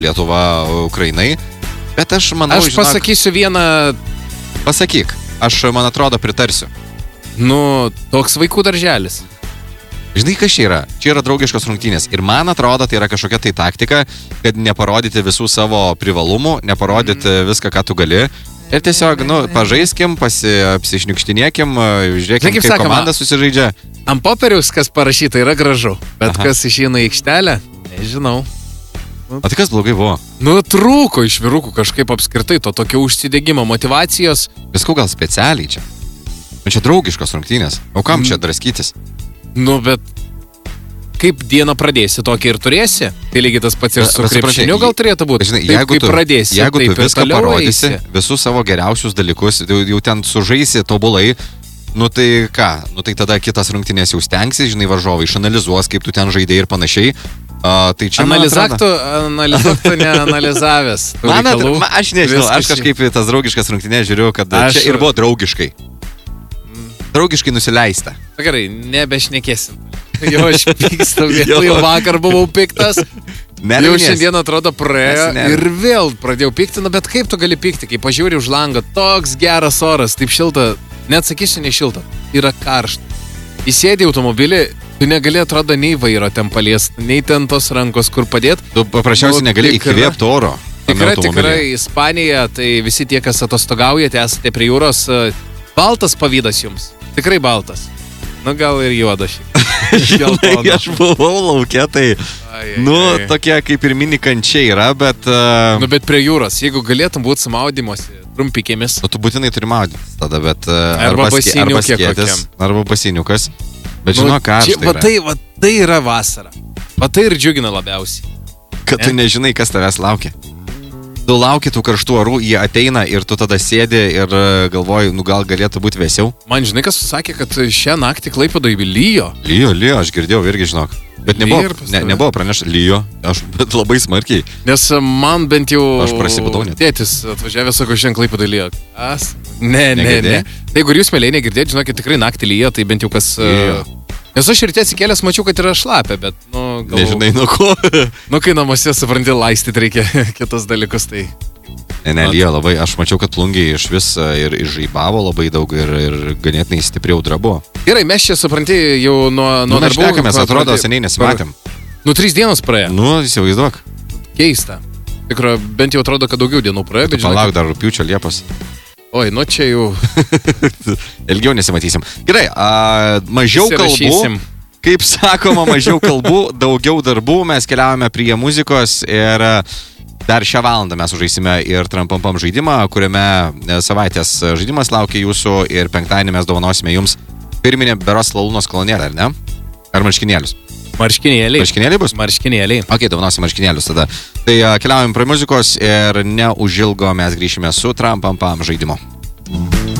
Lietuva Ukrainai. Bet aš manau, Aš pasakysiu vieną... Pasakyk, aš, man atrodo, pritarsiu. Toks vaikų darželis. Žinai, kas čia yra? Čia yra draugiškos rungtynės. Ir man atrodo, tai yra kažkokia tai taktika, kad neparodyti visų savo privalumų, neparodyti viską, ką tu gali. Ir tiesiog, pažaiskim, apsišniukštinėkim, žiūrėkim, kaip komanda susižaidžia. Ant popieriaus, kas parašyta, yra gražu. Bet kas išeina į aikštelę, nežinau. O tai kas blogai buvo? Trūko iš vyrukų kažkaip apskritai to tokio užsidegimo, motyvacijos. Viskau gal specialiai čia. Čia draugiškos rungtynės. O kam čia draskytis? Bet kaip dieną pradėsi, tokį ir turėsi. Tai lygiai tas pats ir su krepšiniu gal turėtų būti. Žinai, jeigu tu viską parodysi, visus savo geriausius dalykus, jau ten sužaisi tobulai, tai ką? Tai tada kitas rungtynės jau stengsi, žinai, varžovai išanalizuos, kaip tu ten žaidėjai ir panašiai. Tai čia analizuok tu neanalizavęs. Aš nežinau, aš kažkaip tas draugiškas rungtynės žiūriu, kad čia ir buvo draugiškai. Draugiškai nusileista. Gerai, nebešnekėsim. Jau aš pykstu, jau vakar buvau piktas. Jau šiandien atrodo praėjo ir vėl pradėjau pykti. Bet kaip tu gali pykti, kai pažiūri už langą, toks geras oras, taip šilta, net sakysiu, ne šilta, yra karšta. Įsėdė automobilį, tu negali, atrodo, nei vairo ten paliest, nei ten tos rankos, kur padėt. Tu paprasčiausiai negali įkvėpti oro. Tikrai, Ispanija, tai visi tie, kas atostogaujate, esate prie jūros, baltas pavydas jums. Tikrai baltas. Gal ir juodas šiek. Aš buvau lauke, tai, tokie kaip ir mini kančiai yra, bet... Bet prie jūros, jeigu galėtum būti su maudymosi trumpikėmis. Tu būtinai turi maudytis tada, bet... Arba basiniukas. Arba basiniukas. Bet žinau, ką aš tai. Tai yra vasara. Tai ir džiugina labiausiai. Kad tu nežinai, kas tavęs laukia. Tu lauki tų karštų orų, jie ateina ir tu tada sėdi ir galvoji, gal galėtų būti vėsiau. Man žinai, kas sakė, kad šią naktį Klaipėdoje lyjo. Lyjo, aš girdėjau irgi, žinok. Bet nebuvo pranešta lyjo, bet labai smarkiai. Nes man bent jau... Aš prasibudau net. Tėtis atvažiavęs, sako, šiandien Klaipėdoje lyjo. Ne. Tai jeigu jūs mėliai negirdėt, žinokit, tikrai naktį lyjo, tai bent jau kas... Nes aš ryte atsikėlęs mačiau, kad yra šlapia, bet, Nežinai, nuo ko. Kai namuose, supranti, laistyti reikia kitus dalykus, tai... Lyjo labai, aš mačiau, kad plungiai iš vis ir žaibavo labai daug ir ganėtinai stipriau drabo. Gerai, mes čia, supranti, jau nuo darbų... Mes atrodo, seniai nesimatėm. 3 dienos praėjo. Įsivaizduok. Keista. Tikrai, bent jau atrodo, kad daugiau dienų praėjo, bet palauk dar rugpjūčio, Liepos. Oi, čia jau... Ilgiau nesimatysim. Gerai, mažiau kalbų. Kaip sakoma, mažiau kalbų, daugiau darbų. Mes keliavome prie muzikos ir dar šią valandą mes užžaisime ir Trampampam žaidimą, kuriame savaitės žaidimas laukia jūsų ir penktadienį mes dovanosime jums pirminę beros lalūnos kolonėlę, ar ne? Ar marškinėlius? Marškinėliai. Marškinėliai bus? Marškinėliai. Ok, dovanosim marškinėlius tada. Tai keliaujam prie muzikos ir neužilgo mes grįšime su Trampampam žaidimu.